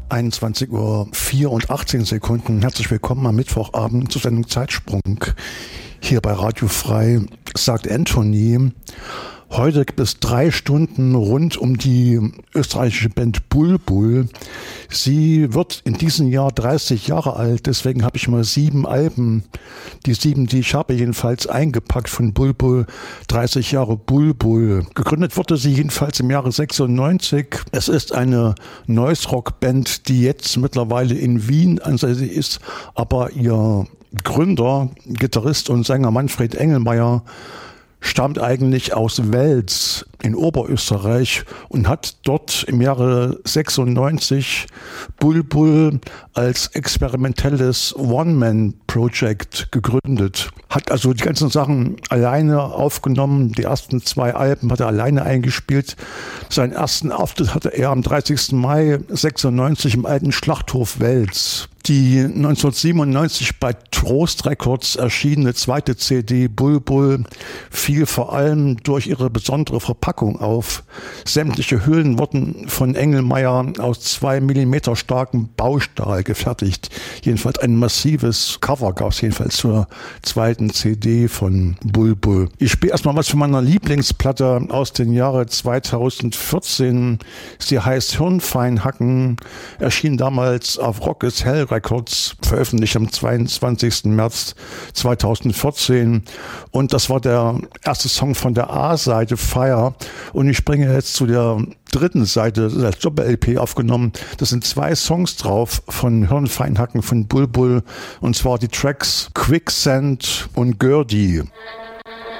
21:04 und 18 Sekunden. Herzlich willkommen am Mittwochabend zur Sendung Zeitsprung. Hier bei Radio Frei, sagt Anthony. Heute gibt es 3 Stunden rund um die österreichische Band Bulbul. Sie wird in diesem Jahr 30 Jahre alt, deswegen habe ich mal 7 Alben, die 7, die ich habe, jedenfalls eingepackt von Bulbul, 30 Jahre Bulbul. Gegründet wurde sie jedenfalls im Jahre 96. Es ist eine Noise-Rock-Band, die jetzt mittlerweile in Wien ansässig ist, aber ihr Gründer, Gitarrist und Sänger Manfred Engelmeier stammt eigentlich aus Wels in Oberösterreich und hat dort im Jahre 96 Bulbul als experimentelles One-Man-Project gegründet. Hat also die ganzen Sachen alleine aufgenommen. Die ersten 2 Alben hat er alleine eingespielt. Seinen ersten Auftritt hatte er am 30. Mai 96 im alten Schlachthof Wels. Die 1997 bei Trost Records erschienene zweite CD Bulbul fiel vor allem durch ihre besondere Verpackung auf. Sämtliche Hüllen wurden von Engelmeier aus 2 mm starkem Baustahl gefertigt. Jedenfalls ein massives Cover gab es jedenfalls zur zweiten CD von Bulbul. Ich spiele erstmal was von meiner Lieblingsplatte aus dem Jahre 2014. Sie heißt Hirnfeinhacken, erschien damals auf Rock is Hell Records, veröffentlicht am 22. März 2014. Und das war der erste Song von der A-Seite Fire. Und ich springe jetzt zu der dritten Seite, das ist als Doppel-LP aufgenommen. Das sind 2 Songs drauf von Hirnfeinhacken von Bulbul. Und zwar die Tracks Quicksand und Gerdi.